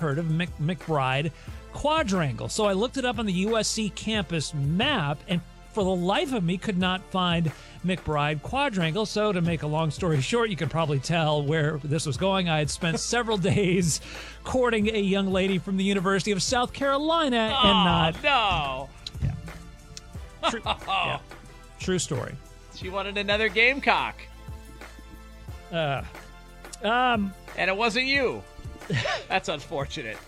heard of McBride Quadrangle. So I looked it up on the USC campus map, and for the life of me could not find McBride Quadrangle. So to make a long story short, you can probably tell where this was going. I had spent several days courting a young lady from the University of South Carolina, and no. True story. She wanted another Gamecock. And it wasn't you. That's unfortunate.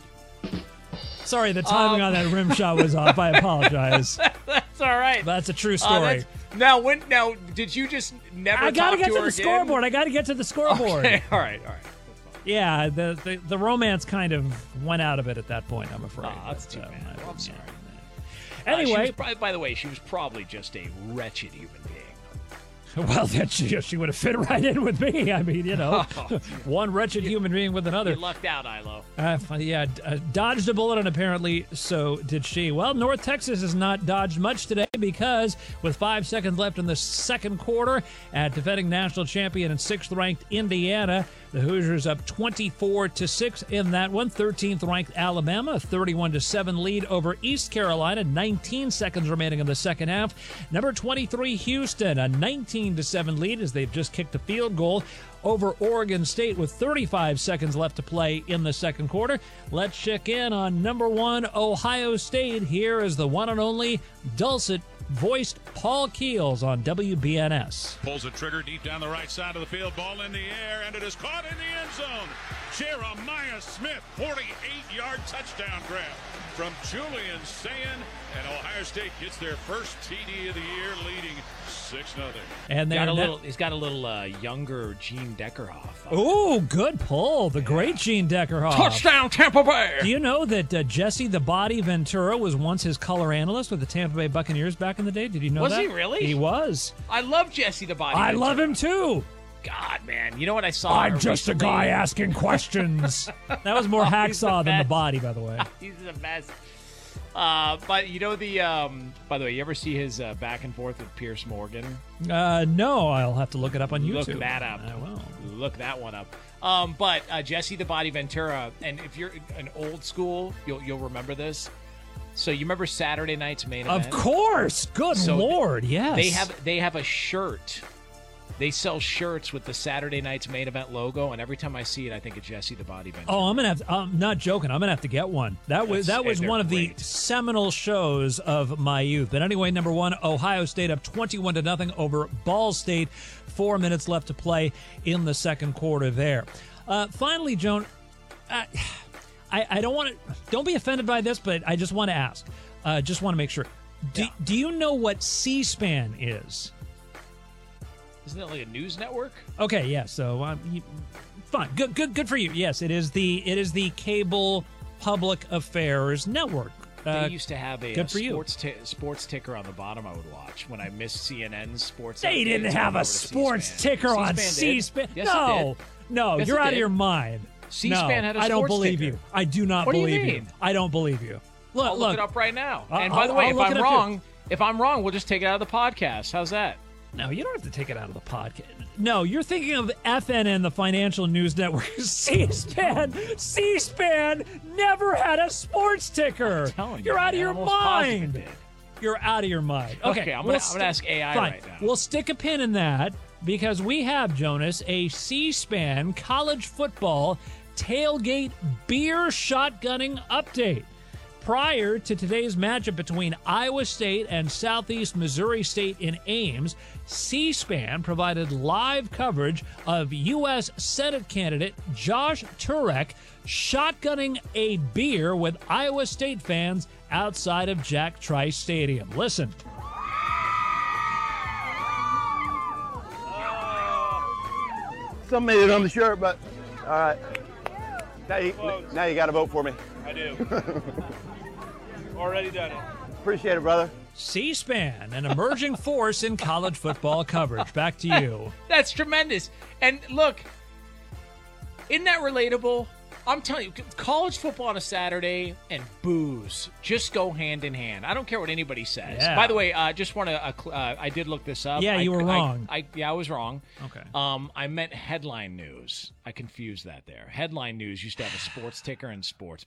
Sorry, the timing on that rim shot was off. I apologize. That's all right. That's a true story. Now, did you just never I talk to her again? I got to get to the scoreboard. I got to get to the scoreboard. Okay, all right. Yeah, the romance kind of went out of it at that point, I'm afraid. Oh, that's too bad. I'm sorry. Anyway. By the way, she was probably just a wretched human being. Well, she would have fit right in with me. I mean, one wretched human being with another. You lucked out, Ilo. Dodged a bullet, and apparently so did she. Well, North Texas has not dodged much today because with 5 seconds left in the second quarter at defending national champion and 6th-ranked Indiana, the Hoosiers up 24-6 in that one. 13th-ranked Alabama, a 31-7 lead over East Carolina. 19 seconds remaining in the second half. Number 23 Houston, a 19-7 lead as they've just kicked a field goal over Oregon State with 35 seconds left to play in the second quarter. Let's check in on number 1 Ohio State. Here is the one and only dulcet-voiced Paul Keels on WBNS. Pulls the trigger deep down the right side of the field. Ball in the air, and it is caught in the end zone. Jeremiah Smith, 48-yard touchdown grab from Julian Sayin, and Ohio State gets their first TD of the year, leading 6-0. And he's got a little younger Gene Deckerhoff. Oh, good pull. The great Gene Deckerhoff. Touchdown, Tampa Bay! Do you know that Jesse the Body Ventura was once his color analyst with the Tampa Bay Buccaneers back in the day? Did you know that? Was he really? He was. I love Jesse the Body Ventura. I love him, too. God, man. You know what I saw? I'm just recently? A guy asking questions. That was more Hacksaw than the Body, by the way. He's the best. But you know by the way, you ever see his back and forth with Pierce Morgan? No, I'll have to look it up on YouTube. Look that up. I will. Look that one up. But Jesse the Body Ventura, and if you're an old school, you'll remember this. So you remember Saturday night's main event? Of course. Good Lord, yes. They have a shirt. They sell shirts with the Saturday night's main event logo, and every time I see it, I think of Jesse the Body Ventura. Oh, I'm not joking. I'm gonna have to get one. That was one of the seminal shows of my youth. But anyway, number 1, Ohio State up 21-0 over Ball State. 4 minutes left to play in the second quarter there. Finally, Joan, I don't be offended by this, but I just want to ask. Just want to make sure. Do you know what C-SPAN is? Isn't it like a news network? Okay, yeah. So, fine, good for you. Yes, it is the cable public affairs network. They used to have a sports ticker on the bottom I would watch when I missed CNN's sports. They didn't have a sports ticker on C-SPAN. Yes, No, yes, you're out of your mind. C-SPAN had a sports ticker. I don't believe you. I do not believe you. I don't believe you. I'll look it up right now. And by the way, if I'm wrong, we'll just take it out of the podcast. How's that? No, you don't have to take it out of the podcast. No, you're thinking of FNN, the Financial News Network. C-SPAN never had a sports ticker. You're out of your mind. You're out of your mind. Okay, I'm going to ask AI right now. We'll stick a pin in that because we have, Jonas, a C-SPAN college football tailgate beer shotgunning update. Prior to today's matchup between Iowa State and Southeast Missouri State in Ames, C-SPAN provided live coverage of U.S. Senate candidate Josh Turek shotgunning a beer with Iowa State fans outside of Jack Trice Stadium. Listen. Some made it on the shirt, but all right. Now you got to vote for me. I do. Already done it. Appreciate it, brother. C-SPAN, an emerging force in college football coverage. Back to you. That's tremendous. And look, isn't that relatable? I'm telling you, college football on a Saturday and booze just go hand in hand. I don't care what anybody says. Yeah. By the way, just want to. I did look this up. Yeah, you were wrong. I was wrong. Okay. I meant headline news. I confused that there. Headline news used to have a sports ticker and sports